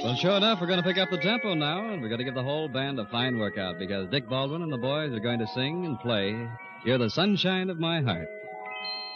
Well, sure enough, we're going to pick up the tempo now, and we're going to give the whole band a fine workout because Dick Baldwin and the boys are going to sing and play You're the Sunshine of My Heart.